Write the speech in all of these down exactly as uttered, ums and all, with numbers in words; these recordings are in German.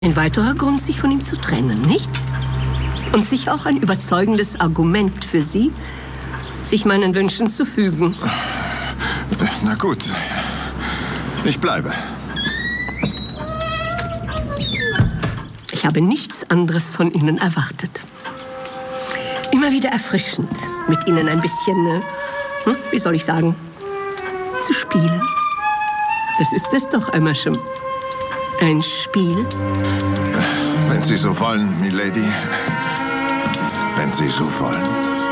Ein weiterer Grund, sich von ihm zu trennen, nicht? Und sicher auch ein überzeugendes Argument für Sie, sich meinen Wünschen zu fügen. Na gut, ich bleibe. Ich habe nichts anderes von Ihnen erwartet. Immer wieder erfrischend, mit Ihnen ein bisschen, äh, wie soll ich sagen, zu spielen. Das ist es doch, Emersham. Ein Spiel. Wenn Sie so wollen, Milady. Wenn Sie so wollen.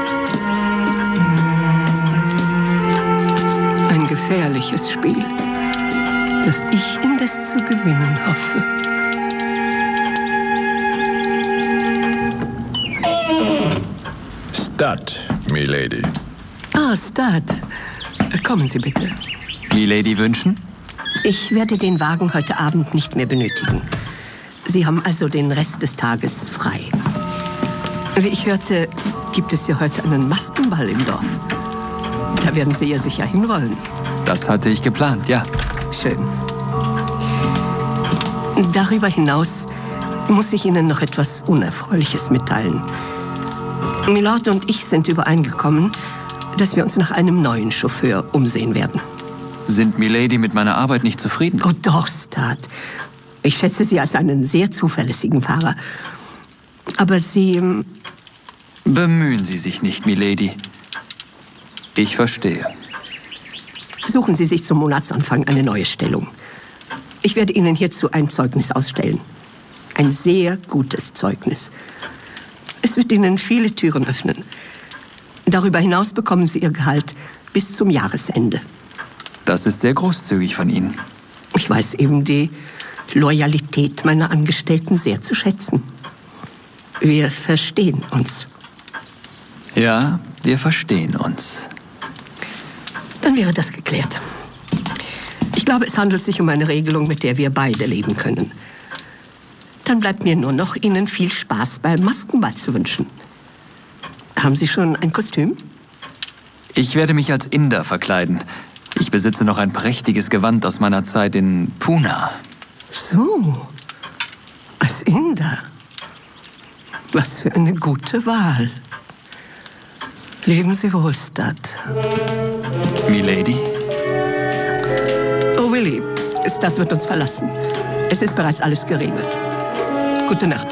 Ein gefährliches Spiel, das ich indes zu gewinnen hoffe. Stud, Milady. Ah, Stud. Kommen Sie bitte. Milady wünschen? Ich werde den Wagen heute Abend nicht mehr benötigen. Sie haben also den Rest des Tages frei. Wie ich hörte, gibt es ja heute einen Maskenball im Dorf. Da werden Sie ja sicher hinwollen. Das hatte ich geplant, ja. Schön. Darüber hinaus muss ich Ihnen noch etwas Unerfreuliches mitteilen. Milord und ich sind übereingekommen, dass wir uns nach einem neuen Chauffeur umsehen werden. Sind Milady mit meiner Arbeit nicht zufrieden? Oh doch, Stud. Ich schätze Sie als einen sehr zuverlässigen Fahrer. Aber Sie... Bemühen Sie sich nicht, Milady. Ich verstehe. Suchen Sie sich zum Monatsanfang eine neue Stellung. Ich werde Ihnen hierzu ein Zeugnis ausstellen. Ein sehr gutes Zeugnis. Es wird Ihnen viele Türen öffnen. Darüber hinaus bekommen Sie Ihr Gehalt bis zum Jahresende. Das ist sehr großzügig von Ihnen. Ich weiß eben die Loyalität meiner Angestellten sehr zu schätzen. Wir verstehen uns. Ja, wir verstehen uns. Dann wäre das geklärt. Ich glaube, es handelt sich um eine Regelung, mit der wir beide leben können. Dann bleibt mir nur noch, Ihnen viel Spaß beim Maskenball zu wünschen. Haben Sie schon ein Kostüm? Ich werde mich als Inder verkleiden. Ich besitze noch ein prächtiges Gewand aus meiner Zeit in Pune. So, als Inder. Was für eine gute Wahl. Leben Sie wohl, Stud. Milady? Oh, Willy, Stud wird uns verlassen. Es ist bereits alles geregelt. Gute Nacht.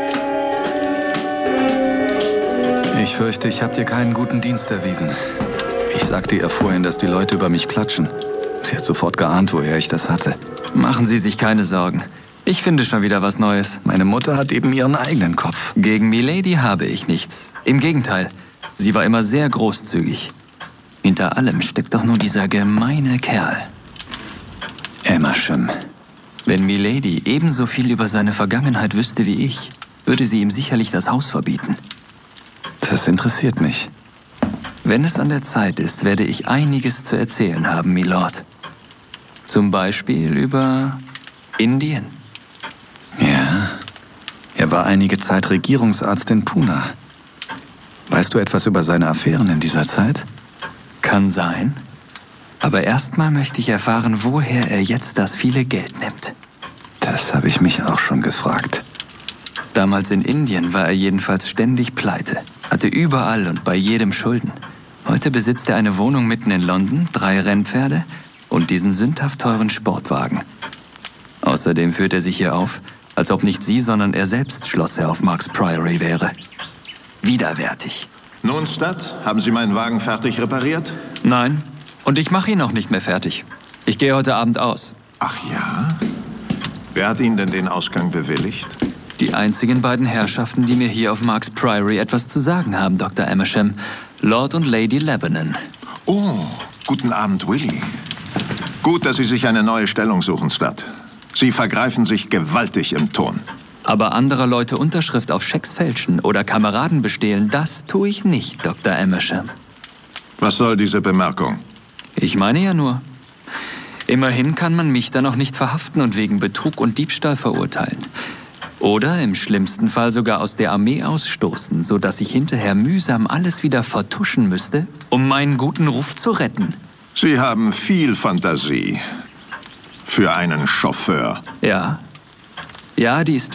Ich fürchte, ich habe dir keinen guten Dienst erwiesen. Ich sagte ihr vorhin, dass die Leute über mich klatschen. Sie hat sofort geahnt, woher ich das hatte. Machen Sie sich keine Sorgen. Ich finde schon wieder was Neues. Meine Mutter hat eben ihren eigenen Kopf. Gegen Milady habe ich nichts. Im Gegenteil, sie war immer sehr großzügig. Hinter allem steckt doch nur dieser gemeine Kerl. Emersham. Wenn Milady ebenso viel über seine Vergangenheit wüsste wie ich, würde sie ihm sicherlich das Haus verbieten. Das interessiert mich. Wenn es an der Zeit ist, werde ich einiges zu erzählen haben, Milord. Zum Beispiel über Indien. Ja, er war einige Zeit Regierungsarzt in Pune. Weißt du etwas über seine Affären in dieser Zeit? Kann sein. Aber erstmal möchte ich erfahren, woher er jetzt das viele Geld nimmt. Das habe ich mich auch schon gefragt. Damals in Indien war er jedenfalls ständig pleite, hatte überall und bei jedem Schulden. Heute besitzt er eine Wohnung mitten in London, drei Rennpferde und diesen sündhaft teuren Sportwagen. Außerdem führt er sich hier auf, als ob nicht sie, sondern er selbst Schlosser auf Marks Priory wäre. Widerwärtig. Nun, Stud, haben Sie meinen Wagen fertig repariert? Nein, und ich mache ihn auch nicht mehr fertig. Ich gehe heute Abend aus. Ach ja? Wer hat Ihnen denn den Ausgang bewilligt? Die einzigen beiden Herrschaften, die mir hier auf Marks Priory etwas zu sagen haben, Doktor Emersham. Lord und Lady Lebanon. Oh, guten Abend, Willy. Gut, dass Sie sich eine neue Stellung suchen, Stud. Sie vergreifen sich gewaltig im Ton. Aber anderer Leute Unterschrift auf Schecks fälschen oder Kameraden bestehlen, das tue ich nicht, Doktor Emersham. Was soll diese Bemerkung? Ich meine ja nur. Immerhin kann man mich dann auch nicht verhaften und wegen Betrug und Diebstahl verurteilen. Oder im schlimmsten Fall sogar aus der Armee ausstoßen, sodass ich hinterher mühsam alles wieder vertuschen müsste, um meinen guten Ruf zu retten. Sie haben viel Fantasie. Für einen Chauffeur. Ja. Ja, die ist